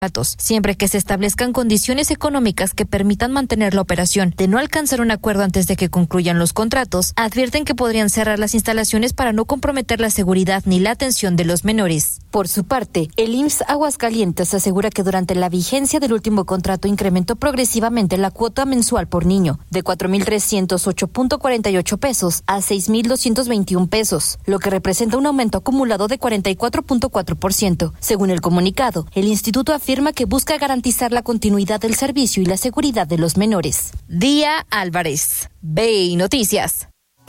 siempre que se establezcan condiciones económicas que permitan mantener la operación. De no alcanzar un acuerdo antes de que concluyan los contratos, advierten que podrían cerrar las instalaciones para no comprometer la seguridad ni la atención de los menores. Por su parte, el IMSS Aguascalientes asegura que durante la vigencia del último contrato incrementó progresivamente la cuota mensual por niño, de 4,308.48 pesos a 6,221 pesos, lo que representa un aumento acumulado de 44.4%. Según el comunicado, el instituto afirma que busca garantizar la continuidad del servicio y la seguridad de los menores. Día Álvarez, BI Noticias.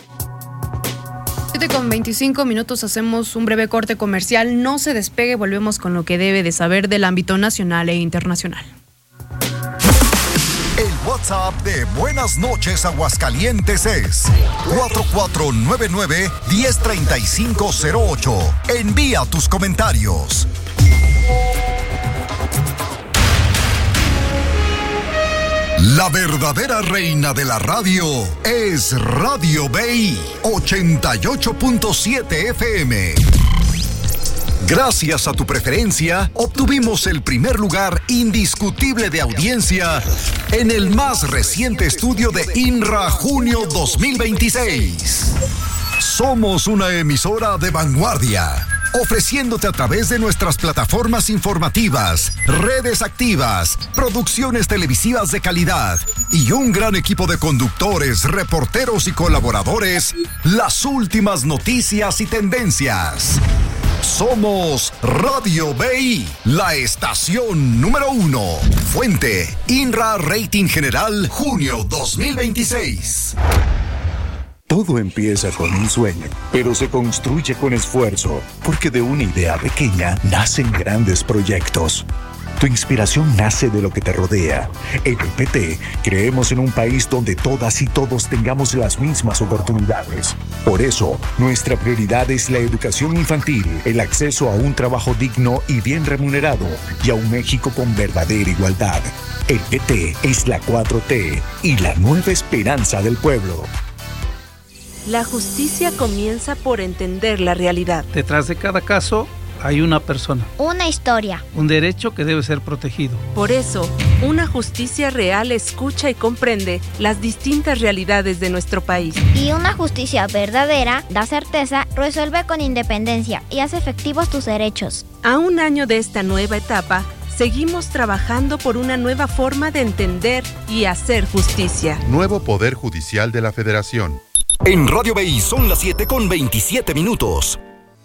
7:25, hacemos un breve corte comercial. No se despegue, volvemos con lo que debe de saber del ámbito nacional e internacional. El WhatsApp de Buenas Noches Aguascalientes es 4499-103508. Envía tus comentarios. La verdadera reina de la radio es Radio BI 88.7 FM. Gracias a tu preferencia, obtuvimos el primer lugar indiscutible de audiencia en el más reciente estudio de INRA Junio 2026. Somos una emisora de vanguardia, ofreciéndote a través de nuestras plataformas informativas, redes activas, producciones televisivas de calidad y un gran equipo de conductores, reporteros y colaboradores, las últimas noticias y tendencias. Somos Radio BI, la estación número 1. Fuente, INRA Rating General, junio 2026. Todo empieza con un sueño, pero se construye con esfuerzo, porque de una idea pequeña nacen grandes proyectos. Tu inspiración nace de lo que te rodea. En el PT creemos en un país donde todas y todos tengamos las mismas oportunidades. Por eso, nuestra prioridad es la educación infantil, el acceso a un trabajo digno y bien remunerado, y a un México con verdadera igualdad. El PT es la 4T y la nueva esperanza del pueblo. La justicia comienza por entender la realidad. Detrás de cada caso hay una persona. Una historia. Un derecho que debe ser protegido. Por eso, una justicia real escucha y comprende las distintas realidades de nuestro país. Y una justicia verdadera da certeza, resuelve con independencia y hace efectivos tus derechos. A un año de esta nueva etapa, seguimos trabajando por una nueva forma de entender y hacer justicia. Nuevo Poder Judicial de la Federación. En Radio BI son las 7:27.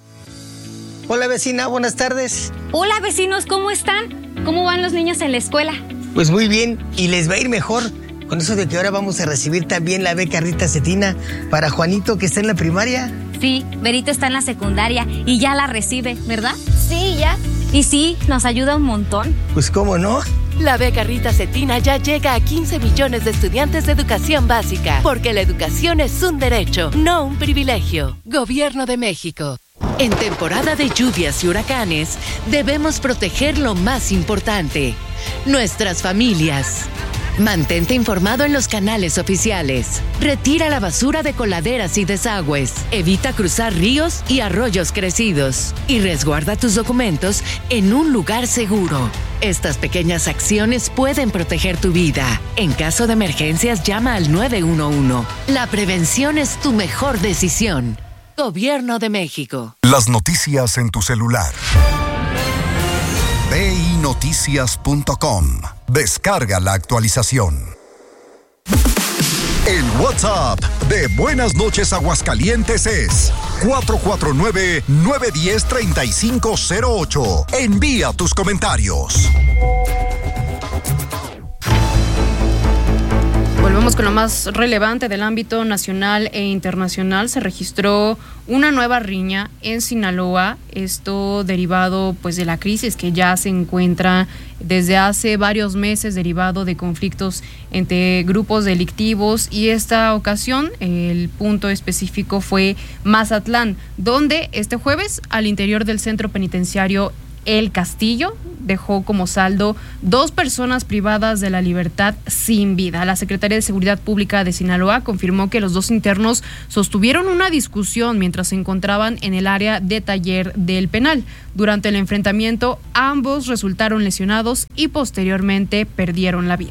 Hola vecina, buenas tardes. Hola vecinos, ¿cómo están? ¿Cómo van los niños en la escuela? Pues muy bien, y les va a ir mejor con eso de que ahora vamos a recibir también la beca Rita Cetina para Juanito, que está en la primaria. Sí, Berito está en la secundaria y ya la recibe, ¿verdad? Sí, ya. Y sí, nos ayuda un montón. Pues cómo no. La beca Rita Cetina ya llega a 15 millones de estudiantes de educación básica, porque la educación es un derecho, no un privilegio. Gobierno de México. En temporada de lluvias y huracanes, debemos proteger lo más importante, nuestras familias. Mantente informado en los canales oficiales. Retira la basura de coladeras y desagües. Evita cruzar ríos y arroyos crecidos. Y resguarda tus documentos en un lugar seguro. Estas pequeñas acciones pueden proteger tu vida. En caso de emergencias, llama al 911. La prevención es tu mejor decisión. Gobierno de México. Las noticias en tu celular. BINoticias.com. Descarga la actualización. El WhatsApp de Buenas Noches Aguascalientes es 449-910-3508. Envía tus comentarios. Volvemos con lo más relevante del ámbito nacional e internacional. Se registró una nueva riña en Sinaloa, esto derivado pues de la crisis que ya se encuentra desde hace varios meses, derivado de conflictos entre grupos delictivos, y esta ocasión el punto específico fue Mazatlán, donde este jueves al interior del centro penitenciario El Castillo dejó como saldo 2 personas privadas de la libertad sin vida. La Secretaría de Seguridad Pública de Sinaloa confirmó que los 2 internos sostuvieron una discusión mientras se encontraban en el área de taller del penal. Durante el enfrentamiento, ambos resultaron lesionados y posteriormente perdieron la vida.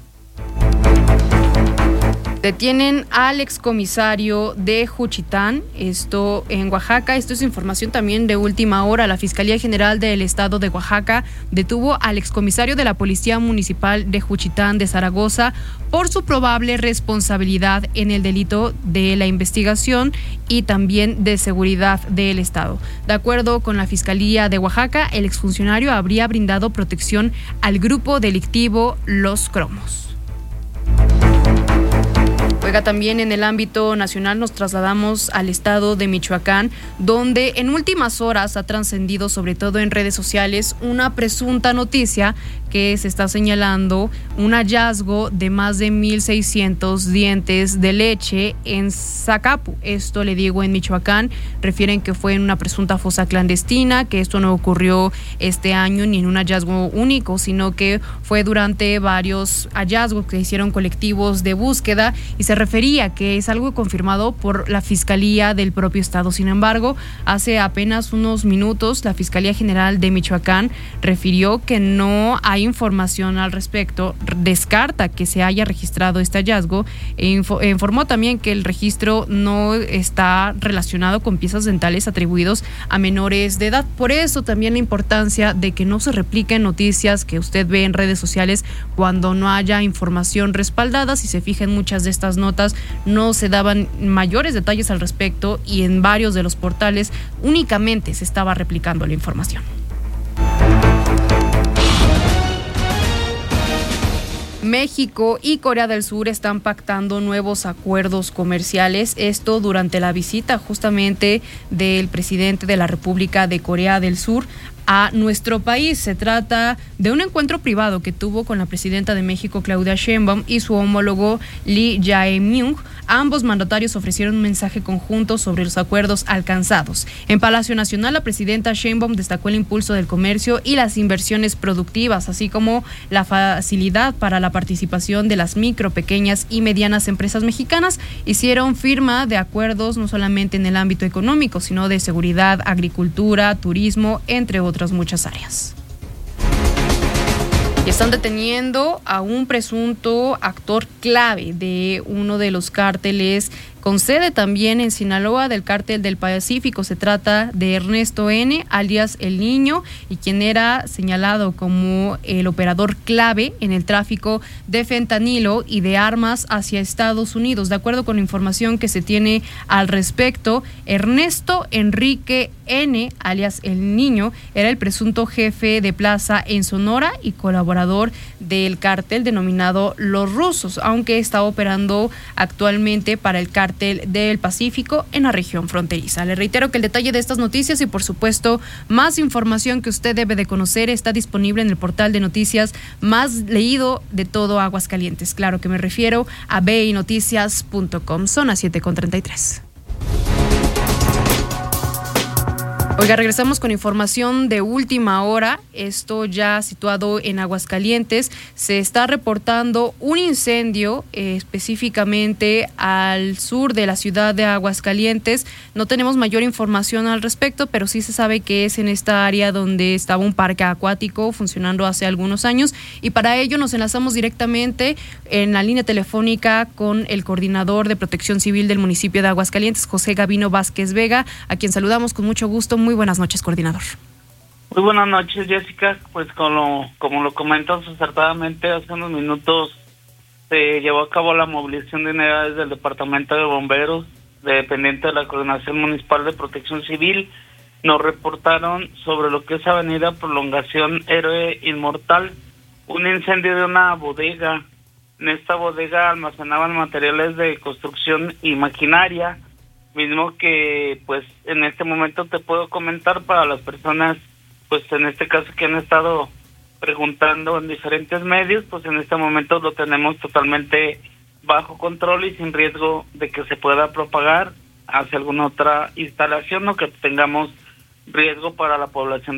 Detienen al excomisario de Juchitán, esto en Oaxaca. Esto es información también de última hora. La Fiscalía General del Estado de Oaxaca detuvo al excomisario de la Policía Municipal de Juchitán de Zaragoza por su probable responsabilidad en el delito de la investigación y también de seguridad del Estado. De acuerdo con la Fiscalía de Oaxaca, el exfuncionario habría brindado protección al grupo delictivo Los Cromos. Oiga, también en el ámbito nacional nos trasladamos al estado de Michoacán, donde en últimas horas ha trascendido, sobre todo en redes sociales, una presunta noticia que se está señalando un hallazgo de más de 1,600 dientes de leche en Zacapu. Esto, le digo, en Michoacán. Refieren que fue en una presunta fosa clandestina, que esto no ocurrió este año ni en un hallazgo único, sino que fue durante varios hallazgos que hicieron colectivos de búsqueda, y se refería que es algo confirmado por la Fiscalía del propio estado. Sin embargo, hace apenas unos minutos la Fiscalía General de Michoacán refirió que no hay información al respecto, descarta que se haya registrado este hallazgo e informó también que el registro no está relacionado con piezas dentales atribuidos a menores de edad. Por eso también la importancia de que no se repliquen noticias que usted ve en redes sociales cuando no haya información respaldada. Si se fijan, muchas de estas notas no se daban mayores detalles al respecto y en varios de los portales únicamente se estaba replicando la información. México y Corea del Sur están pactando nuevos acuerdos comerciales, esto durante la visita justamente del presidente de la República de Corea del Sur a nuestro país. Se trata de un encuentro privado que tuvo con la presidenta de México, Claudia Sheinbaum, y su homólogo Lee Jae-myung. Ambos mandatarios ofrecieron un mensaje conjunto sobre los acuerdos alcanzados. En Palacio Nacional, la presidenta Sheinbaum destacó el impulso del comercio y las inversiones productivas, así como la facilidad para la participación de las micro, pequeñas y medianas empresas mexicanas. Hicieron firma de acuerdos no solamente en el ámbito económico, sino de seguridad, agricultura, turismo, entre otras muchas áreas. Y están deteniendo a un presunto actor clave de uno de los cárteles con sede también en Sinaloa del Cártel del Pacífico. Se trata de Ernesto N., alias El Niño, y quien era señalado como el operador clave en el tráfico de fentanilo y de armas hacia Estados Unidos. De acuerdo con la información que se tiene al respecto, Ernesto Enrique N., alias El Niño, era el presunto jefe de plaza en Sonora y colaborador del cártel denominado Los Rusos, aunque está operando actualmente para el Cártel del Pacífico en la región fronteriza. Le reitero que el detalle de estas noticias y, por supuesto, más información que usted debe de conocer está disponible en el portal de noticias más leído de todo Aguascalientes. Claro que me refiero a binoticias.com. Son las 7:33. Oiga, regresamos con información de última hora. Esto ya situado en Aguascalientes. Se está reportando un incendio específicamente al sur de la ciudad de Aguascalientes. No tenemos mayor información al respecto, pero sí se sabe que es en esta área donde estaba un parque acuático funcionando hace algunos años. Y para ello nos enlazamos directamente en la línea telefónica con el coordinador de Protección Civil del municipio de Aguascalientes, José Gavino Vázquez Vega, a quien saludamos con mucho gusto. Muy buenas noches, coordinador. Muy buenas noches, Jessica. Pues como lo comentas acertadamente, hace unos minutos se llevó a cabo la movilización de unidades del Departamento de Bomberos, dependiente de la Coordinación Municipal de Protección Civil. Nos reportaron sobre lo que es Avenida Prolongación Héroe Inmortal, un incendio de una bodega. En esta bodega almacenaban materiales de construcción y maquinaria, mismo que pues en este momento te puedo comentar para las personas, pues en este caso que han estado preguntando en diferentes medios, pues en este momento lo tenemos totalmente bajo control y sin riesgo de que se pueda propagar hacia alguna otra instalación o que tengamos riesgo para la población de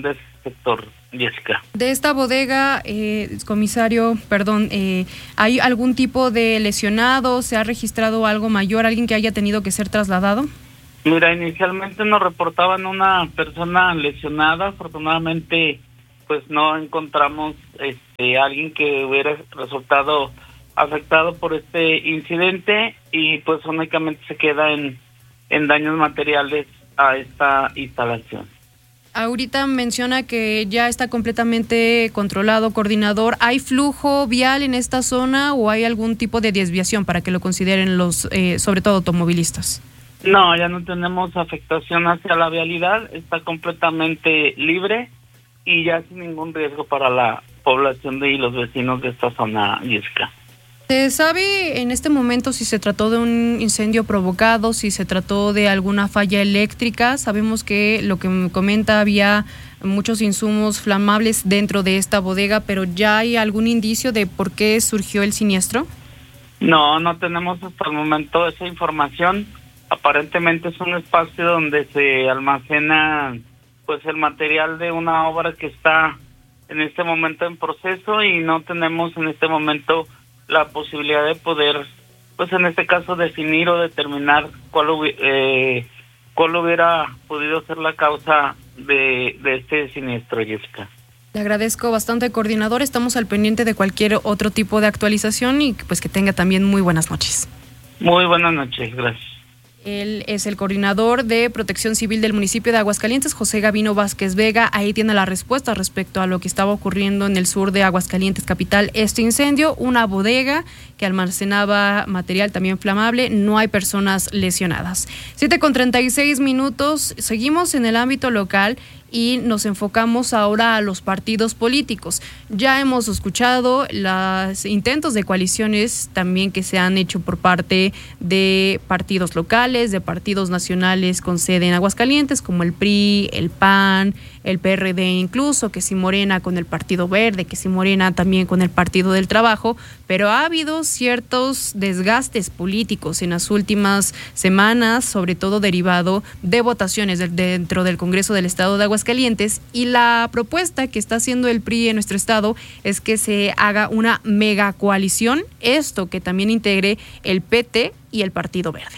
sector, Jessica. De esta bodega, comisario, ¿hay algún tipo de lesionado? ¿Se ha registrado algo mayor? ¿Alguien que haya tenido que ser trasladado? Mira, inicialmente nos reportaban una persona lesionada. Afortunadamente, pues no encontramos alguien que hubiera resultado afectado por este incidente y pues únicamente se queda en daños materiales a esta instalación. Ahorita menciona que ya está completamente controlado, coordinador. ¿Hay flujo vial en esta zona o hay algún tipo de desviación para que lo consideren los, sobre todo, automovilistas? No, ya no tenemos afectación hacia la vialidad, está completamente libre y ya sin ningún riesgo para la población y los vecinos de esta zona, Jessica. ¿Se sabe en este momento si se trató de un incendio provocado, si se trató de alguna falla eléctrica? Sabemos que lo que me comenta, había muchos insumos flamables dentro de esta bodega, pero ¿ya hay algún indicio de por qué surgió el siniestro? No tenemos hasta el momento esa información. Aparentemente es un espacio donde se almacena pues el material de una obra que está en este momento en proceso y no tenemos en este momento la posibilidad de poder, pues en este caso, definir o determinar cuál hubiera podido ser la causa de este siniestro, Jessica. Le agradezco bastante, coordinador. Estamos al pendiente de cualquier otro tipo de actualización y pues que tenga también muy buenas noches. Muy buenas noches, gracias. Él es el coordinador de Protección Civil del municipio de Aguascalientes, José Gavino Vázquez Vega. Ahí tiene la respuesta respecto a lo que estaba ocurriendo en el sur de Aguascalientes capital. Este incendio, una bodega que almacenaba material también flamable, no hay personas lesionadas. 7:36. Seguimos en el ámbito local y nos enfocamos ahora a los partidos políticos. Ya hemos escuchado los intentos de coaliciones también que se han hecho por parte de partidos locales, de partidos nacionales con sede en Aguascalientes, como el PRI, el PAN, el PRD incluso, que si Morena con el Partido Verde, que si Morena también con el Partido del Trabajo, pero ha habido ciertos desgastes políticos en las últimas semanas, sobre todo derivado de votaciones dentro del Congreso del Estado de Aguascalientes, y la propuesta que está haciendo el PRI en nuestro estado es que se haga una mega coalición, esto que también integre el PT y el Partido Verde.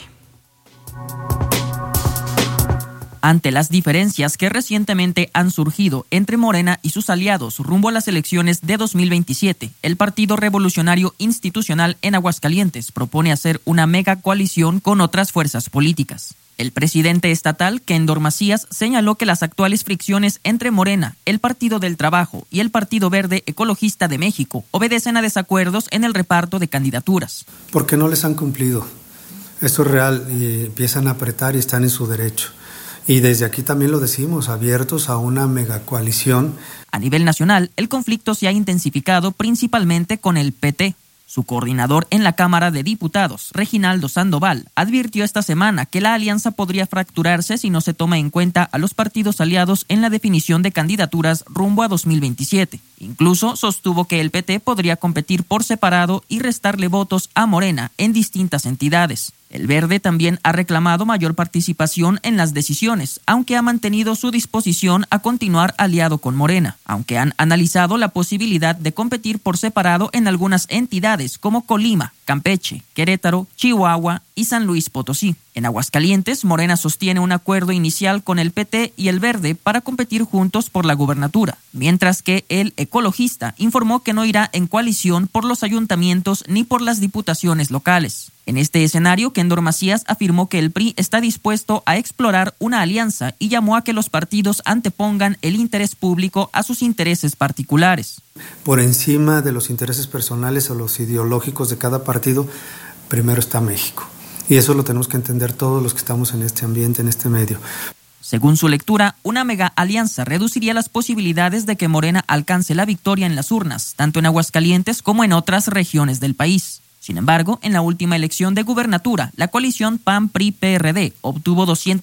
Ante las diferencias que recientemente han surgido entre Morena y sus aliados rumbo a las elecciones de 2027, el Partido Revolucionario Institucional en Aguascalientes propone hacer una mega coalición con otras fuerzas políticas. El presidente estatal, Kendor Macías, señaló que las actuales fricciones entre Morena, el Partido del Trabajo y el Partido Verde Ecologista de México obedecen a desacuerdos en el reparto de candidaturas. Porque no les han cumplido. Esto es real y empiezan a apretar y están en su derecho. Y desde aquí también lo decimos, abiertos a una megacoalición. A nivel nacional, el conflicto se ha intensificado principalmente con el PT. Su coordinador en la Cámara de Diputados, Reginaldo Sandoval, advirtió esta semana que la alianza podría fracturarse si no se toma en cuenta a los partidos aliados en la definición de candidaturas rumbo a 2027. Incluso sostuvo que el PT podría competir por separado y restarle votos a Morena en distintas entidades. El Verde también ha reclamado mayor participación en las decisiones, aunque ha mantenido su disposición a continuar aliado con Morena, aunque han analizado la posibilidad de competir por separado en algunas entidades como Colima, Campeche, Querétaro, Chihuahua y San Luis Potosí. En Aguascalientes, Morena sostiene un acuerdo inicial con el PT y el Verde para competir juntos por la gubernatura, mientras que el ecologista informó que no irá en coalición por los ayuntamientos ni por las diputaciones locales. En este escenario, Kendor Macías afirmó que el PRI está dispuesto a explorar una alianza y llamó a que los partidos antepongan el interés público a sus intereses particulares. Por encima de los intereses personales o los ideológicos de cada partido, primero está México. Y eso lo tenemos que entender todos los que estamos en este ambiente, en este medio. Según su lectura, una mega alianza reduciría las posibilidades de que Morena alcance la victoria en las urnas, tanto en Aguascalientes como en otras regiones del país. Sin embargo, en la última elección de gubernatura, la coalición PAN-PRI-PRD obtuvo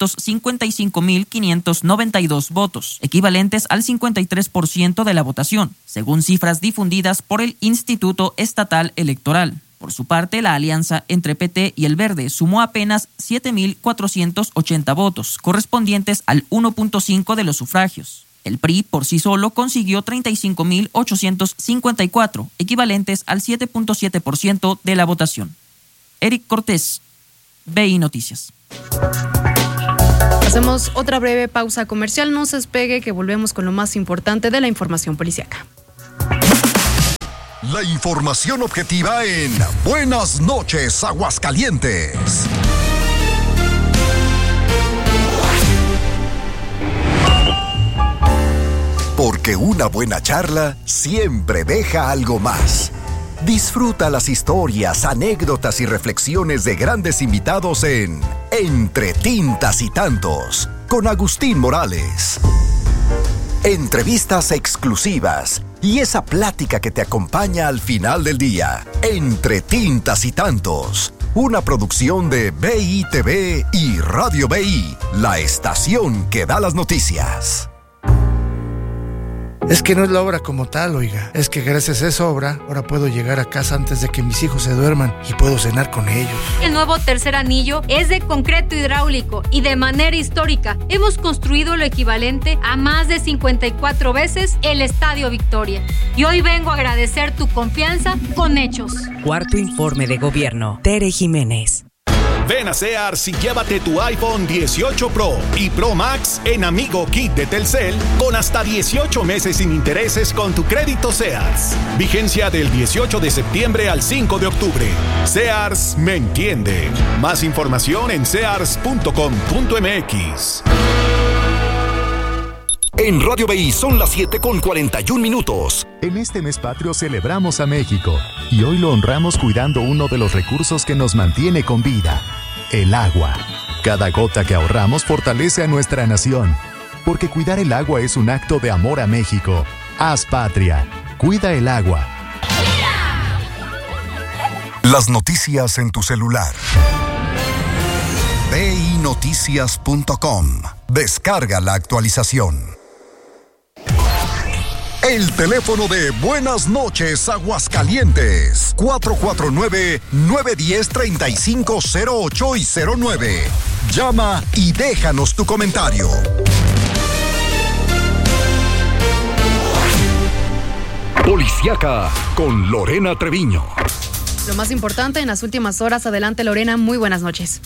255.592 votos, equivalentes al 53% de la votación, según cifras difundidas por el Instituto Estatal Electoral. Por su parte, la alianza entre PT y el Verde sumó apenas 7.480 votos, correspondientes al 1.5% de los sufragios. El PRI por sí solo consiguió 35.854, equivalentes al 7.7% de la votación. Eric Cortés, BI Noticias. Hacemos otra breve pausa comercial. No se despegue, que volvemos con lo más importante de la información policíaca. La información objetiva en Buenas noches, Aguascalientes. Porque una buena charla siempre deja algo más. Disfruta las historias, anécdotas y reflexiones de grandes invitados en Entre Tintas y Tantos, con Agustín Morales. Entrevistas exclusivas y esa plática que te acompaña al final del día. Entre Tintas y Tantos, una producción de BITV y Radio BI, la estación que da las noticias. Es que no es la obra como tal, oiga. Es que gracias a esa obra, ahora puedo llegar a casa antes de que mis hijos se duerman y puedo cenar con ellos. El nuevo tercer anillo es de concreto hidráulico y de manera histórica hemos construido lo equivalente a más de 54 veces el Estadio Victoria. Y hoy vengo a agradecer tu confianza con hechos. Cuarto informe de gobierno. Tere Jiménez. Ven a Sears y llévate tu iPhone 18 Pro y Pro Max en Amigo Kit de Telcel con hasta 18 meses sin intereses con tu crédito Sears. Vigencia del 18 de septiembre al 5 de octubre. Sears me entiende. Más información en sears.com.mx. En Radio BI son las 7:41. En este mes patrio celebramos a México y hoy lo honramos cuidando uno de los recursos que nos mantiene con vida, el agua. Cada gota que ahorramos fortalece a nuestra nación, porque cuidar el agua es un acto de amor a México. Haz patria, cuida el agua. Las noticias en tu celular. BINoticias.com. Descarga la actualización. El teléfono de Buenas noches, Aguascalientes, 449-910-3508 y 09. Llama y déjanos tu comentario. Policiaca con Lorena Treviño. Lo más importante en las últimas horas. Adelante, Lorena, muy buenas noches.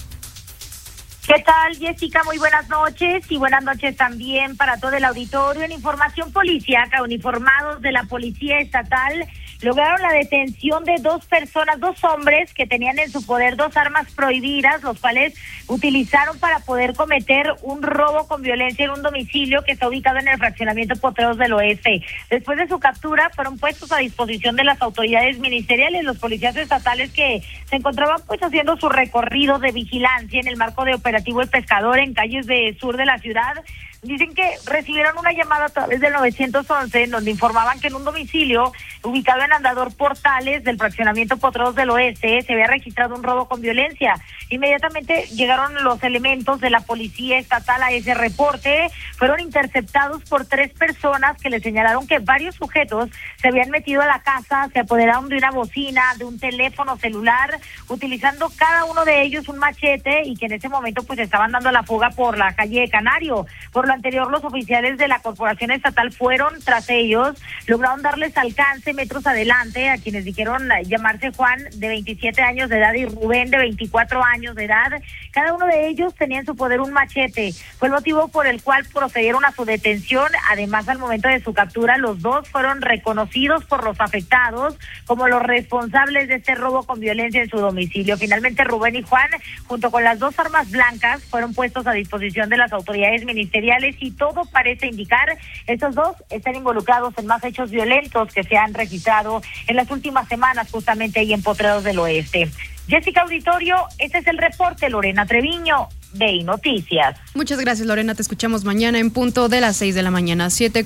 ¿Qué tal, Jessica? Muy buenas noches y buenas noches también para todo el auditorio. En información policíaca, uniformados de la Policía Estatal lograron la detención de dos hombres que tenían en su poder 2 armas prohibidas, los cuales utilizaron para poder cometer un robo con violencia en un domicilio que está ubicado en el fraccionamiento Potreros del Oeste. Después de su captura, fueron puestos a disposición de las autoridades ministeriales, los policías estatales que se encontraban pues haciendo su recorrido de vigilancia en el marco de Operativo El Pescador en calles de sur de la ciudad. Dicen que recibieron una llamada a través del 911 en donde informaban que en un domicilio ubicado en Andador Portales del fraccionamiento Potreros del Oeste se había registrado un robo con violencia. Inmediatamente llegaron los elementos de la Policía Estatal a ese reporte. Fueron interceptados por 3 personas que le señalaron que varios sujetos se habían metido a la casa, se apoderaron de una bocina, de un teléfono celular, utilizando cada uno de ellos un machete y que en ese momento pues estaban dando la fuga por la calle de Canario. Por lo anterior, los oficiales de la Corporación Estatal fueron tras ellos, lograron darles alcance metros adelante a quienes dijeron llamarse Juan, de 27 años de edad, y Rubén, de 24 años de edad. Cada uno de ellos tenía en su poder un machete. Fue el motivo por el cual procedieron a su detención. Además, al momento de su captura, los dos fueron reconocidos por los afectados como los responsables de este robo con violencia en su domicilio. Finalmente, Rubén y Juan, junto con las 2 armas blancas, fueron puestos a disposición de las autoridades ministeriales y todo parece indicar estos dos están involucrados en más hechos violentos que se han registrado en las últimas semanas justamente ahí en Potreros del Oeste. Jessica, auditorio, este es el reporte. Lorena Treviño, BI Noticias. Muchas gracias, Lorena. Te escuchamos mañana en punto de las 6 de la mañana,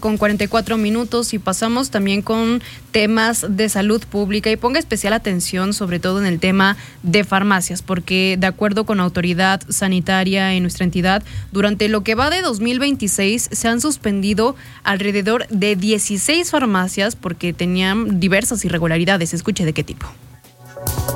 7:44, y pasamos también con temas de salud pública. Y ponga especial atención, sobre todo en el tema de farmacias, porque de acuerdo con la autoridad sanitaria en nuestra entidad, durante lo que va de 2026 se han suspendido alrededor de 16 farmacias porque tenían diversas irregularidades. Escuche de qué tipo.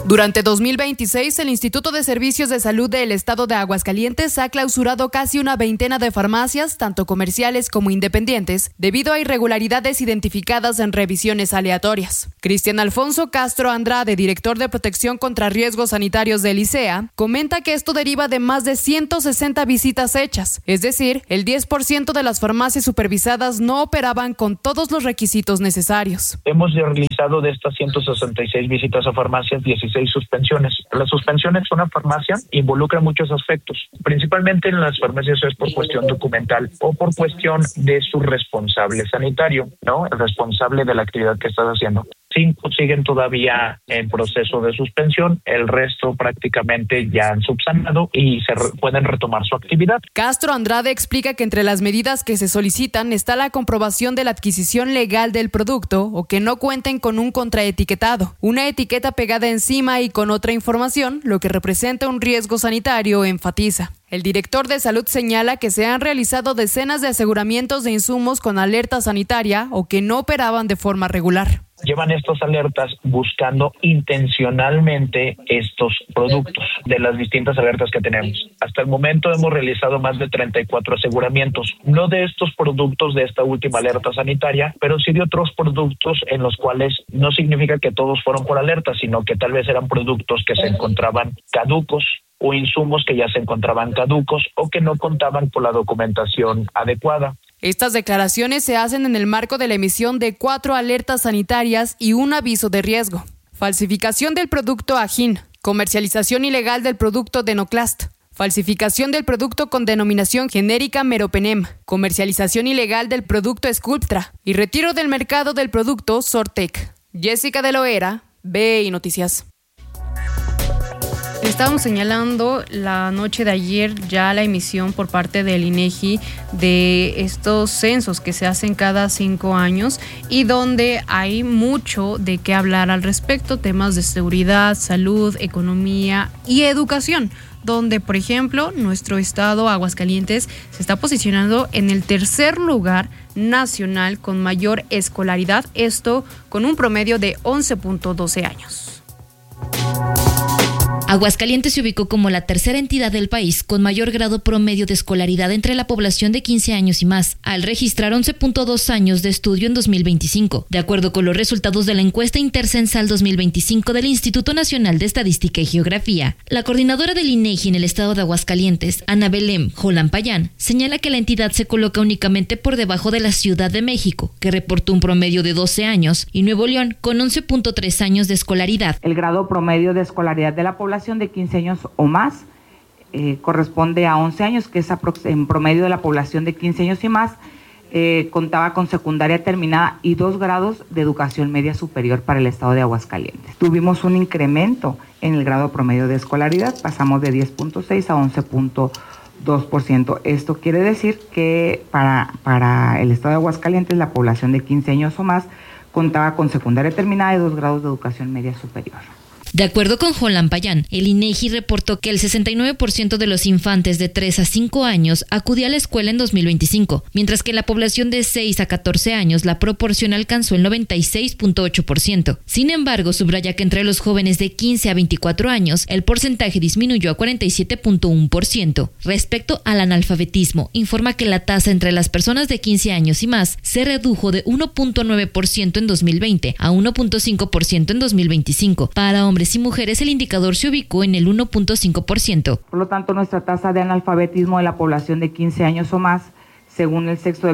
Durante 2026, el Instituto de Servicios de Salud del Estado de Aguascalientes ha clausurado casi una veintena de farmacias, tanto comerciales como independientes, debido a irregularidades identificadas en revisiones aleatorias. Cristian Alfonso Castro Andrade, director de Protección contra Riesgos Sanitarios del ICEA, comenta que esto deriva de más de 160 visitas hechas, es decir, el 10% de las farmacias supervisadas no operaban con todos los requisitos necesarios. Hemos realizado de estas 166 visitas a farmacias 16 suspensiones. Las suspensiones de una farmacia involucran muchos aspectos. Principalmente en las farmacias es por cuestión documental o por cuestión de su responsable sanitario, ¿no? El responsable de la actividad que estás haciendo. 5 siguen todavía en proceso de suspensión, el resto prácticamente ya han subsanado y pueden retomar su actividad. Castro Andrade explica que entre las medidas que se solicitan está la comprobación de la adquisición legal del producto o que no cuenten con un contraetiquetado, una etiqueta pegada encima y con otra información, lo que representa un riesgo sanitario, enfatiza. El director de salud señala que se han realizado decenas de aseguramientos de insumos con alerta sanitaria o que no operaban de forma regular. Llevan estas alertas buscando intencionalmente estos productos de las distintas alertas que tenemos. Hasta el momento hemos realizado más de 34 aseguramientos, no de estos productos de esta última alerta sanitaria, pero sí de otros productos en los cuales no significa que todos fueron por alerta, sino que tal vez eran productos que se encontraban caducos o insumos que ya se encontraban caducos o que no contaban con la documentación adecuada. Estas declaraciones se hacen en el marco de la emisión de 4 alertas sanitarias y un aviso de riesgo. Falsificación del producto Agin, comercialización ilegal del producto Denoclast, falsificación del producto con denominación genérica Meropenem, comercialización ilegal del producto Sculptra y retiro del mercado del producto Sortec. Jessica de Loera, BI Noticias. Estábamos señalando la noche de ayer ya la emisión por parte del INEGI de estos censos que se hacen cada 5 años y donde hay mucho de qué hablar al respecto, temas de seguridad, salud, economía y educación, donde, por ejemplo, nuestro estado, Aguascalientes, se está posicionando en el tercer lugar nacional con mayor escolaridad, esto con un promedio de 11.12 años. Aguascalientes se ubicó como la tercera entidad del país con mayor grado promedio de escolaridad entre la población de 15 años y más, al registrar 11.2 años de estudio en 2025, de acuerdo con los resultados de la encuesta intercensal 2025 del Instituto Nacional de Estadística y Geografía. La coordinadora del INEGI en el estado de Aguascalientes, Ana Belén Jolampayán, señala que la entidad se coloca únicamente por debajo de la Ciudad de México, que reportó un promedio de 12 años, y Nuevo León con 11.3 años de escolaridad. El grado promedio de escolaridad de la población de 15 años o más corresponde a 11 años, que es en promedio de la población de 15 años y más, contaba con secundaria terminada y 2 grados de educación media superior para el estado de Aguascalientes. Tuvimos un incremento en el grado promedio de escolaridad, pasamos de 10.6 a 11.2%. Esto quiere decir que para el estado de Aguascalientes la población de 15 años o más contaba con secundaria terminada y 2 grados de educación media superior. De acuerdo con Jolampayán, el INEGI reportó que el 69% de los infantes de 3 a 5 años acudía a la escuela en 2025, mientras que en la población de 6 a 14 años la proporción alcanzó el 96.8%. Sin embargo, subraya que entre los jóvenes de 15 a 24 años el porcentaje disminuyó a 47.1%. Respecto al analfabetismo, informa que la tasa entre las personas de 15 años y más se redujo de 1.9% en 2020 a 1.5% en 2025. Para hombres y mujeres el indicador se ubicó en el 1.5%. Por lo tanto, nuestra tasa de analfabetismo de la población de 15 años o más, según el censo de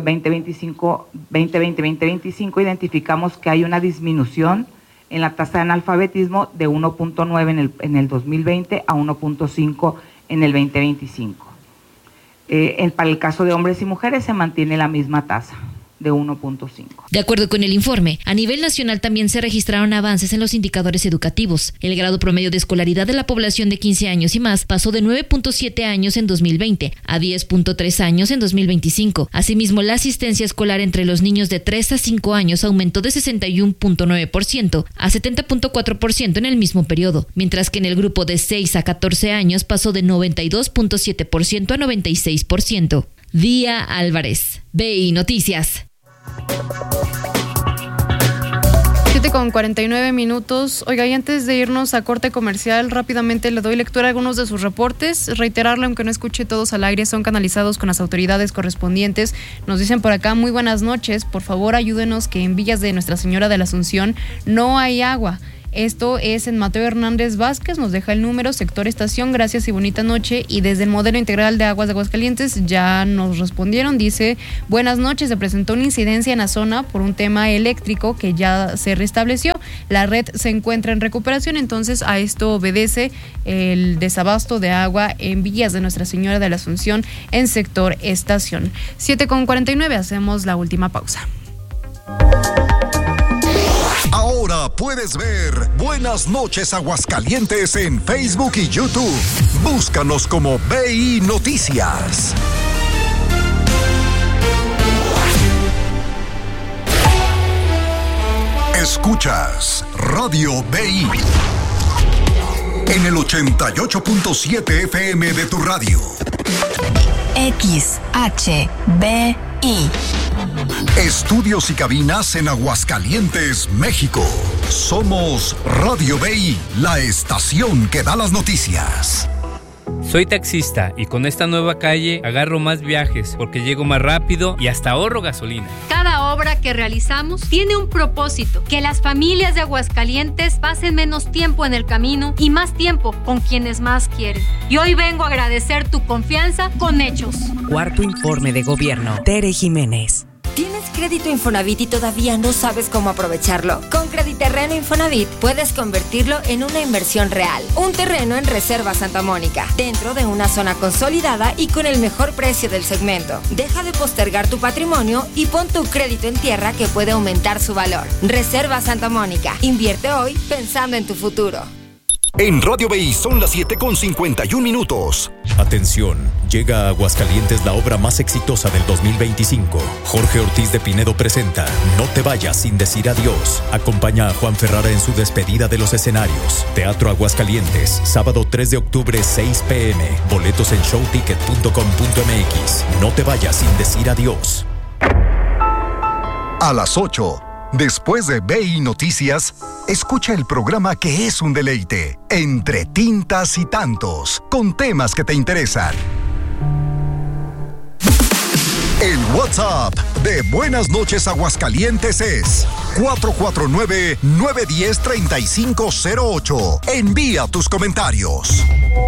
2020-2025, identificamos que hay una disminución en la tasa de analfabetismo de 1.9 en el 2020 a 1.5 en el 2025. Para el caso de hombres y mujeres se mantiene la misma tasa, de 1.5. De acuerdo con el informe, a nivel nacional también se registraron avances en los indicadores educativos. El grado promedio de escolaridad de la población de 15 años y más pasó de 9.7 años en 2020 a 10.3 años en 2025. Asimismo, la asistencia escolar entre los niños de 3 a 5 años aumentó de 61.9% a 70.4% en el mismo periodo, mientras que en el grupo de 6 a 14 años pasó de 92.7% a 96%. Día Álvarez, BI Noticias. 7:49. Oiga, y antes de irnos a corte comercial, rápidamente le doy lectura a algunos de sus reportes. Reiterarle, aunque no escuche todos al aire, son canalizados con las autoridades correspondientes. Nos dicen por acá: muy buenas noches, por favor ayúdenos que en Villas de Nuestra Señora de la Asunción no hay agua. Esto es en Mateo Hernández Vázquez, nos deja el número, sector estación, gracias y bonita noche. Y desde el modelo integral de aguas de Aguascalientes ya nos respondieron, dice: buenas noches, se presentó una incidencia en la zona por un tema eléctrico que ya se restableció, la red se encuentra en recuperación, entonces a esto obedece el desabasto de agua en Villas de Nuestra Señora de la Asunción en sector estación. 7:49, hacemos la última pausa. Ahora puedes ver Buenas noches Aguascalientes en Facebook y YouTube. Búscanos como BI Noticias. Escuchas Radio BI en el 88.7 FM de tu radio. XHBI. Estudios y cabinas en Aguascalientes, México. Somos Radio BI, la estación que da las noticias. Soy taxista y con esta nueva calle agarro más viajes porque llego más rápido y hasta ahorro gasolina. Cada obra que realizamos tiene un propósito: que las familias de Aguascalientes pasen menos tiempo en el camino y más tiempo con quienes más quieren. Y hoy vengo a agradecer tu confianza con hechos. Cuarto informe de gobierno. Tere Jiménez. ¿Tienes crédito Infonavit y todavía no sabes cómo aprovecharlo? Con Crediterreno Infonavit puedes convertirlo en una inversión real. Un terreno en Reserva Santa Mónica, dentro de una zona consolidada y con el mejor precio del segmento. Deja de postergar tu patrimonio y pon tu crédito en tierra, que puede aumentar su valor. Reserva Santa Mónica. Invierte hoy pensando en tu futuro. En Radio BI son las 7:51. Atención, llega a Aguascalientes la obra más exitosa del 2025. Jorge Ortiz de Pinedo presenta No te vayas sin decir adiós. Acompaña a Juan Ferrara en su despedida de los escenarios. Teatro Aguascalientes, sábado 3 de octubre, 6 p.m. Boletos en showticket.com.mx. No te vayas sin decir adiós. A las 8, después de BI Noticias, escucha el programa que es un deleite, Entre Tintas y Tantos, con temas que te interesan. El WhatsApp de Buenas noches Aguascalientes es 449-910-3508. Envía tus comentarios.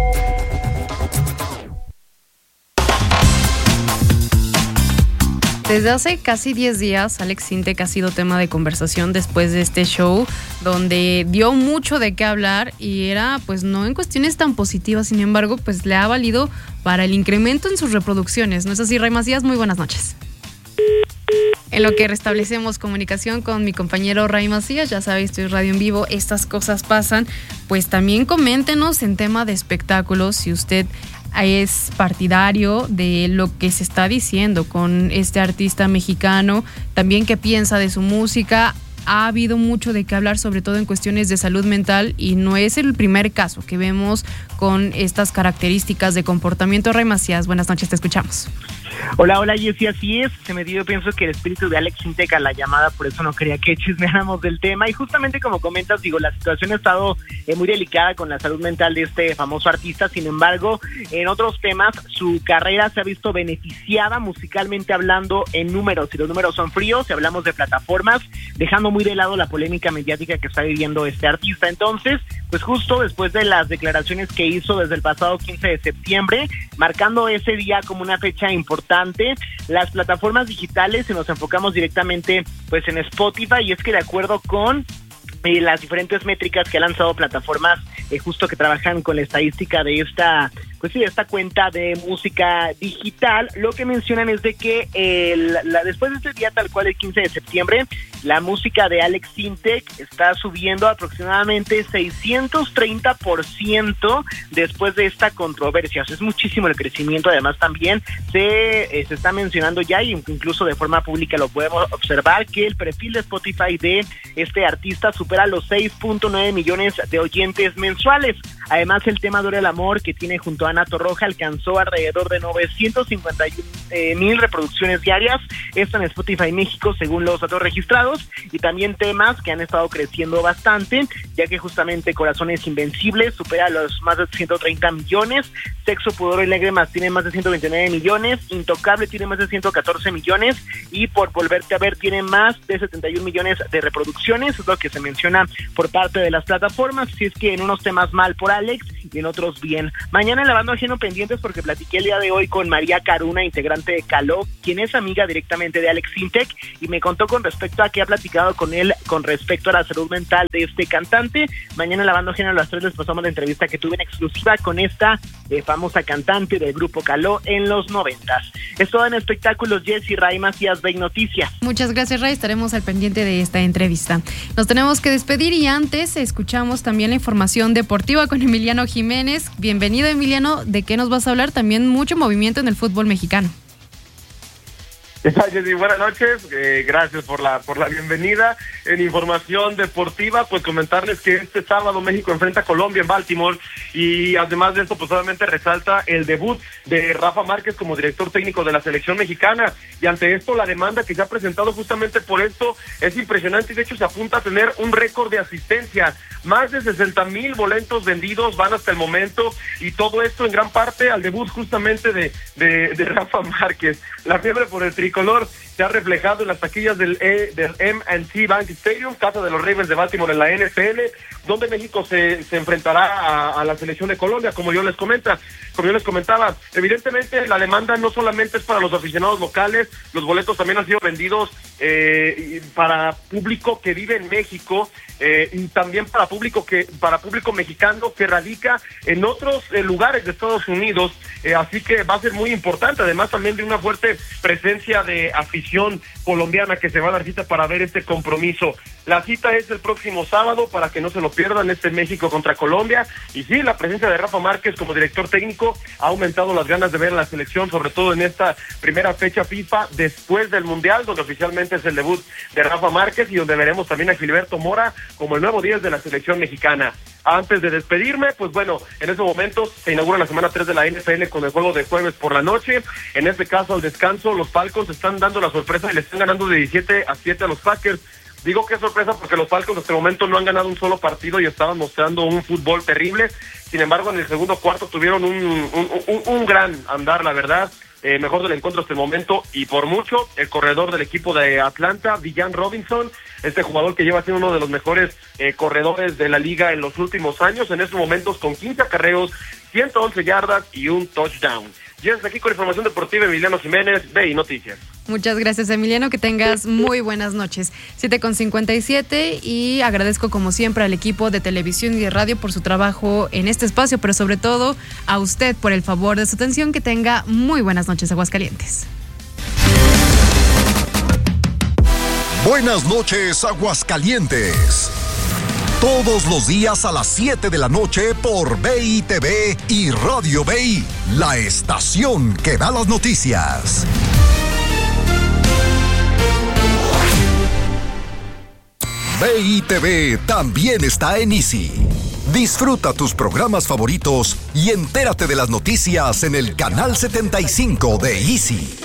Desde hace casi 10 días, Alex Sintek ha sido tema de conversación después de este show, donde dio mucho de qué hablar y era, pues, no en cuestiones tan positivas. Sin embargo, pues le ha valido para el incremento en sus reproducciones. ¿No es así, Ray Macías? Muy buenas noches. En lo que restablecemos comunicación con mi compañero Ray Macías, ya sabéis, estoy Radio en Vivo, estas cosas pasan. Pues también coméntenos en tema de espectáculos, si usted es partidario de lo que se está diciendo con este artista mexicano, también qué piensa de su música. Ha habido mucho de qué hablar, sobre todo en cuestiones de salud mental, y no es el primer caso que vemos con estas características de comportamiento. Ray Macías, buenas noches, te escuchamos. Hola, Jessy, así es. Se me dio, pienso que el espíritu de Alex Sintek a la llamada, por eso no quería que chismeáramos del tema. Y justamente como comentas, digo, la situación ha estado muy delicada con la salud mental de este famoso artista. Sin embargo, en otros temas, su carrera se ha visto beneficiada musicalmente hablando en números. Y los números son fríos, si hablamos de plataformas, dejando muy de lado la polémica mediática que está viviendo este artista. Entonces, pues justo después de las declaraciones que hizo desde el pasado 15 de septiembre, marcando ese día como una fecha importante, las plataformas digitales, se nos enfocamos directamente pues en Spotify, y es que de acuerdo con las diferentes métricas que ha lanzado plataformas justo que trabajan con la estadística de esta, pues sí, de esta cuenta de música digital, lo que mencionan es de que después de este día tal cual, el 15 de septiembre, la música de Alex Sintek está subiendo aproximadamente 630% después de esta controversia. O sea, es muchísimo el crecimiento. Además también se está mencionando ya, y incluso de forma pública lo podemos observar, que el perfil de Spotify de este artista supera los 6.9 millones de oyentes mensuales. Además, el tema Dura el Amor, que tiene junto a Ana Torroja, alcanzó alrededor de 951,000 reproducciones diarias, esto en Spotify México según los datos registrados, y también temas que han estado creciendo bastante, ya que justamente Corazones Invencibles supera los más de 130 millones, Sexo, Pudor y Lágrimas tiene más de 129 millones, Intocable tiene más de 114 millones, y Por Volverte a Ver tiene más de 71 millones de reproducciones, es lo que se menciona por parte de las plataformas. Si es que en unos temas mal por Alex y en otros bien. Mañana en Lavando Ajeno pendientes, porque platiqué el día de hoy con María Caruna, integrante de Caló, quien es amiga directamente de Alex Sintek, y me contó con respecto a que ha platicado con él con respecto a la salud mental de este cantante. Mañana en Lavando Ajeno a las 3 les pasamos la entrevista que tuve en exclusiva con esta famosa cantante del grupo Caló en los 90s. Es todo en espectáculos. Jessy, Ray Macías, Bey Noticias. Muchas gracias, Ray. Estaremos al pendiente de esta entrevista. Nos tenemos que despedir y antes escuchamos también la información deportiva con Emiliano Jiménez. Bienvenido, Emiliano. ¿De qué nos vas a hablar? También mucho movimiento en el fútbol mexicano. ¿Qué tal, Jessy? Buenas noches, gracias por la bienvenida. En información deportiva, pues comentarles que este sábado México enfrenta a Colombia en Baltimore, y además de esto, pues obviamente resalta el debut de Rafa Márquez como director técnico de la selección mexicana, y ante esto la demanda que se ha presentado justamente por esto es impresionante, y de hecho se apunta a tener un récord de asistencia. Más de 60,000 boletos vendidos van hasta el momento, y todo esto en gran parte al debut justamente de Rafa Márquez. La fiebre por el tricolor se ha reflejado en las taquillas del M&T Bank Stadium, casa de los Ravens de Baltimore en la NFL, donde México se enfrentará a la selección de Colombia, como yo les comentaba. Evidentemente la demanda no solamente es para los aficionados locales, los boletos también han sido vendidos para público que vive en México, y también para público mexicano que radica en otros lugares de Estados Unidos, así que va a ser muy importante, además también de una fuerte presencia de afición colombiana que se va a dar cita para ver este compromiso. La cita es el próximo sábado, para que no se lo pierdan, México contra Colombia, y sí, la presencia de Rafa Márquez como director técnico ha aumentado las ganas de ver a la selección, sobre todo en esta primera fecha FIFA después del Mundial, donde oficialmente es el debut de Rafa Márquez, y donde veremos también a Gilberto Mora como el nuevo 10 de la selección mexicana. Antes de despedirme, pues bueno, en estos momentos se inaugura la semana 3 de la NFL con el juego de jueves por la noche. En este caso, al descanso, los Falcons están dando la sorpresa y le están ganando de 17-7 a los Packers. Digo que es sorpresa porque los Falcons hasta el momento no han ganado un solo partido y estaban mostrando un fútbol terrible. Sin embargo, en el segundo cuarto tuvieron un gran andar, la verdad. Mejor del encuentro hasta el momento, y por mucho, el corredor del equipo de Atlanta, Villan Robinson, este jugador que lleva siendo uno de los mejores corredores de la liga en los últimos años, en estos momentos con 15 acarreos, 111 yardas y un touchdown. Y hasta aquí con información deportiva, Emiliano Jiménez, Bey Noticias. Muchas gracias, Emiliano, que tengas muy buenas noches. 7:57, y agradezco como siempre al equipo de televisión y de radio por su trabajo en este espacio, pero sobre todo a usted por el favor de su atención. Que tenga muy buenas noches, Aguascalientes. Buenas noches, Aguascalientes. Todos los días a las 7 de la noche por BI TV y Radio BI, la estación que da las noticias. BI TV también está en Easy. Disfruta tus programas favoritos y entérate de las noticias en el canal 75 de Easy.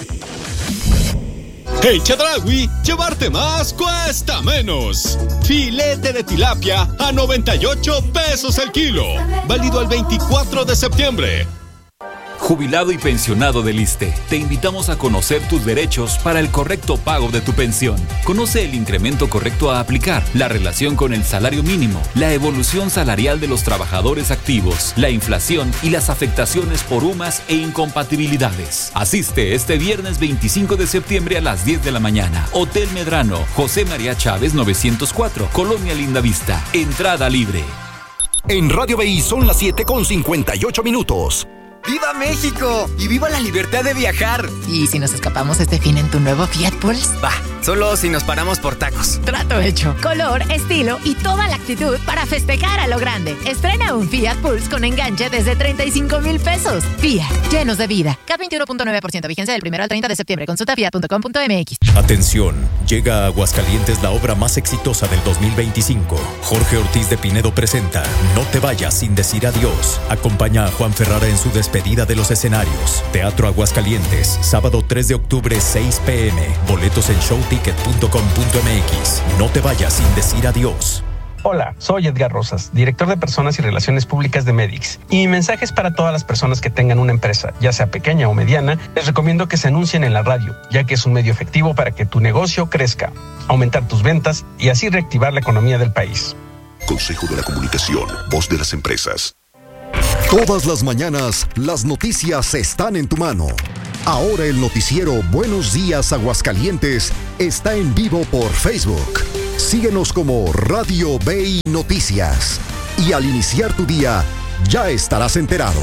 En Chedraui, llevarte más cuesta menos. Filete de tilapia a 98 pesos el kilo. Válido al 24 de septiembre. Jubilado y pensionado del ISSSTE, te invitamos a conocer tus derechos para el correcto pago de tu pensión. Conoce el incremento correcto a aplicar, la relación con el salario mínimo, la evolución salarial de los trabajadores activos, la inflación y las afectaciones por UMAS e incompatibilidades. Asiste este viernes 25 de septiembre a las 10 de la mañana. Hotel Medrano, José María Chávez 904, Colonia Lindavista. Entrada libre. En Radio BI son las 7:58. ¡Viva México! ¡Y viva la libertad de viajar! ¿Y si nos escapamos este fin en tu nuevo Fiat Pulse? Va, solo si nos paramos por tacos. Trato hecho. Color, estilo y toda la actitud para festejar a lo grande. Estrena un Fiat Pulse con enganche desde 35,000 pesos. Fiat, llenos de vida. CAT 21.9%, vigencia del 1 al 30 de septiembre. Consulta fiat.com.mx. Atención, llega a Aguascalientes la obra más exitosa del 2025. Jorge Ortiz de Pinedo presenta No te vayas sin decir adiós. Acompaña a Juan Ferrara en su despedida de los escenarios. Teatro Aguascalientes, sábado 3 de octubre, 6 p.m. Boletos en showticket.com.mx. No te vayas sin decir adiós. Hola, soy Edgar Rosas, director de Personas y Relaciones Públicas de Medix. Y mi mensaje es para todas las personas que tengan una empresa, ya sea pequeña o mediana. Les recomiendo que se anuncien en la radio, ya que es un medio efectivo para que tu negocio crezca, aumentar tus ventas y así reactivar la economía del país. Consejo de la Comunicación, voz de las empresas. Todas las mañanas, las noticias están en tu mano. Ahora el noticiero Buenos Días Aguascalientes está en vivo por Facebook. Síguenos como Radio BI Noticias. Y al iniciar tu día, ya estarás enterado.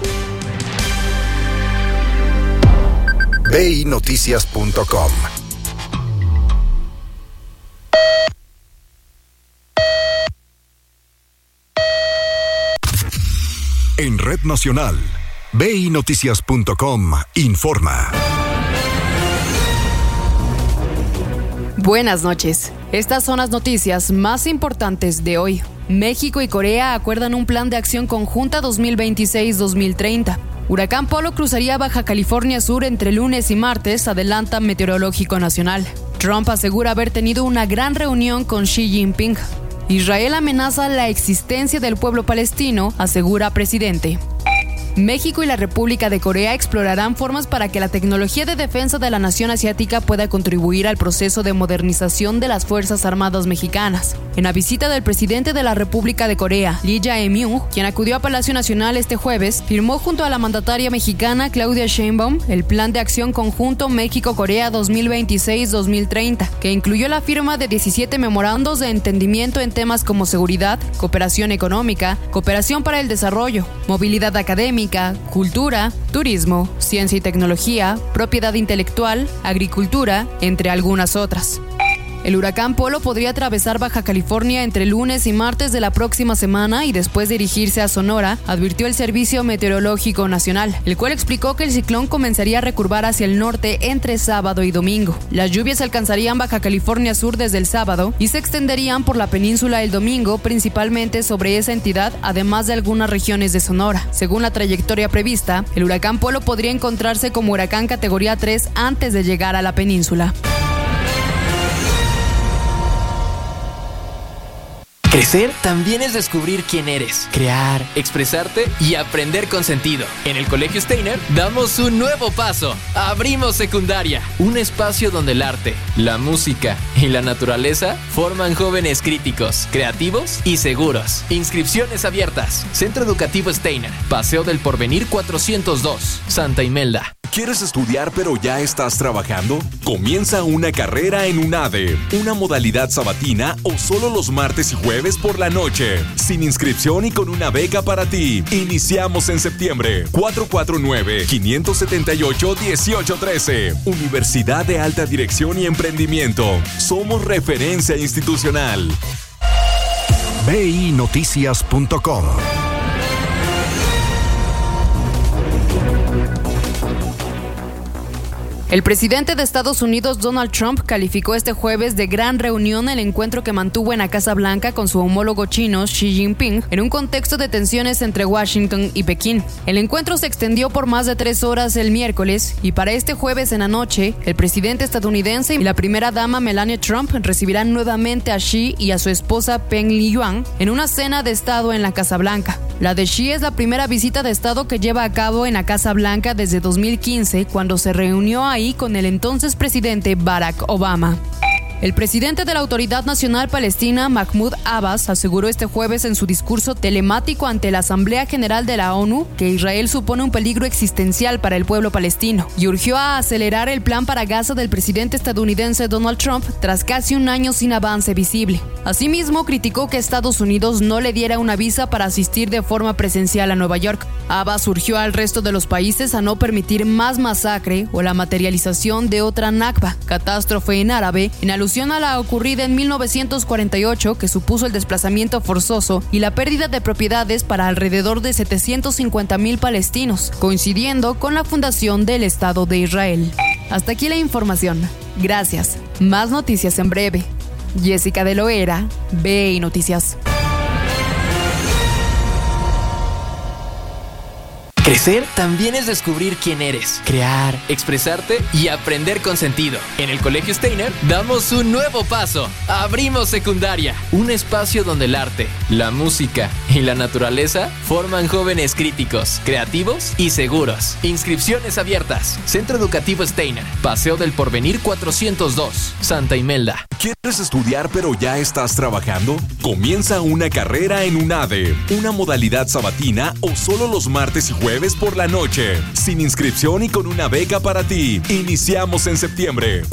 BINoticias.com. En Red Nacional, BINoticias.com informa. Buenas noches. Estas son las noticias más importantes de hoy. México y Corea acuerdan un plan de acción conjunta 2026-2030. Huracán Polo cruzaría Baja California Sur entre lunes y martes, adelanta Meteorológico Nacional. Trump asegura haber tenido una gran reunión con Xi Jinping. Israel amenaza la existencia del pueblo palestino, asegura presidente. México y la República de Corea explorarán formas para que la tecnología de defensa de la nación asiática pueda contribuir al proceso de modernización de las Fuerzas Armadas mexicanas. En la visita del presidente de la República de Corea, Lee Jae-myung, quien acudió a Palacio Nacional este jueves, firmó junto a la mandataria mexicana Claudia Sheinbaum el Plan de Acción Conjunto México-Corea 2026-2030, que incluyó la firma de 17 memorandos de entendimiento en temas como seguridad, cooperación económica, cooperación para el desarrollo, movilidad académica, cultura, turismo, ciencia y tecnología, propiedad intelectual, agricultura, entre algunas otras. El huracán Polo podría atravesar Baja California entre lunes y martes de la próxima semana y después dirigirse a Sonora, advirtió el Servicio Meteorológico Nacional, el cual explicó que el ciclón comenzaría a recurvar hacia el norte entre sábado y domingo. Las lluvias alcanzarían Baja California Sur desde el sábado y se extenderían por la península el domingo, principalmente sobre esa entidad, además de algunas regiones de Sonora. Según la trayectoria prevista, el huracán Polo podría encontrarse como huracán categoría 3 antes de llegar a la península. Crecer también es descubrir quién eres, crear, expresarte y aprender con sentido. En el Colegio Steiner damos un nuevo paso. Abrimos secundaria, un espacio donde el arte, la música y la naturaleza forman jóvenes críticos, creativos y seguros. Inscripciones abiertas. Centro Educativo Steiner, Paseo del Porvenir 402, Santa Imelda. ¿Quieres estudiar pero ya estás trabajando? Comienza una carrera en UNADE, una modalidad sabatina o solo los martes y jueves por la noche, sin inscripción y con una beca para ti. Iniciamos en septiembre. 449-578-1813. Universidad de Alta Dirección y Emprendimiento. Somos referencia institucional. BINoticias.com. El presidente de Estados Unidos, Donald Trump, calificó este jueves de gran reunión el encuentro que mantuvo en la Casa Blanca con su homólogo chino, Xi Jinping, en un contexto de tensiones entre Washington y Pekín. El encuentro se extendió por más de 3 horas el miércoles y para este jueves en la noche, el presidente estadounidense y la primera dama Melania Trump recibirán nuevamente a Xi y a su esposa Peng Liyuan en una cena de Estado en la Casa Blanca. La de Xi es la primera visita de Estado que lleva a cabo en la Casa Blanca desde 2015, cuando se reunió ahí con el entonces presidente Barack Obama. El presidente de la Autoridad Nacional Palestina, Mahmoud Abbas, aseguró este jueves en su discurso telemático ante la Asamblea General de la ONU que Israel supone un peligro existencial para el pueblo palestino y urgió a acelerar el plan para Gaza del presidente estadounidense Donald Trump tras casi un año sin avance visible. Asimismo, criticó que Estados Unidos no le diera una visa para asistir de forma presencial a Nueva York. Abbas urgió al resto de los países a no permitir más masacre o la materialización de otra Nakba, catástrofe en árabe, en alusión a la ocurrida en 1948 que supuso el desplazamiento forzoso y la pérdida de propiedades para alrededor de 750,000 palestinos, coincidiendo con la fundación del Estado de Israel. Hasta aquí la información. Gracias. Más noticias en breve. Jessica de Loera, BI Noticias. Crecer también es descubrir quién eres, crear, expresarte y aprender con sentido. En el Colegio Steiner damos un nuevo paso. Abrimos secundaria, un espacio donde el arte, la música y la naturaleza forman jóvenes críticos, creativos y seguros. Inscripciones abiertas. Centro Educativo Steiner, Paseo del Porvenir 402, Santa Imelda. ¿Quieres estudiar pero ya estás trabajando? Comienza una carrera en UNADE, una modalidad sabatina o solo los martes y jueves por la noche, sin inscripción y con una beca para ti. Iniciamos en septiembre.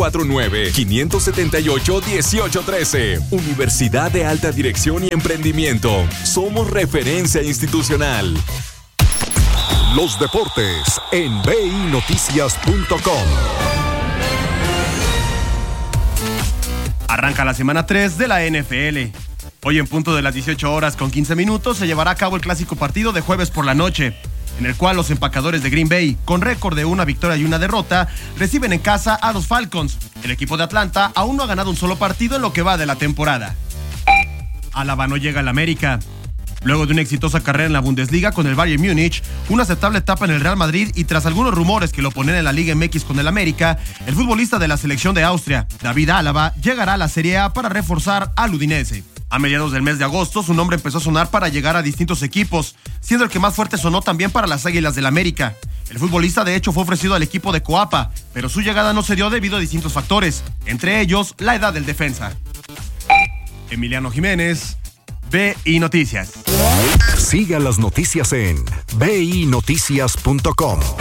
449-578-1813. Universidad de Alta Dirección y Emprendimiento. Somos referencia institucional. Los deportes en binoticias.com. Arranca la semana 3 de la NFL. Hoy en punto de las 18 horas con 15 minutos se llevará a cabo el clásico partido de jueves por la noche, en el cual los empacadores de Green Bay, con récord de una victoria y una derrota, reciben en casa a los Falcons. El equipo de Atlanta aún no ha ganado un solo partido en lo que va de la temporada. Álava no llega al América. Luego de una exitosa carrera en la Bundesliga con el Bayern Múnich, una aceptable etapa en el Real Madrid y tras algunos rumores que lo ponen en la Liga MX con el América, el futbolista de la selección de Austria, David Álava, llegará a la Serie A para reforzar al Udinese. A mediados del mes de agosto, su nombre empezó a sonar para llegar a distintos equipos, siendo el que más fuerte sonó también para las Águilas del América. El futbolista de hecho fue ofrecido al equipo de Coapa, pero su llegada no se dio debido a distintos factores, entre ellos la edad del defensa. Emiliano Jiménez, BI Noticias. Siga las noticias en binoticias.com.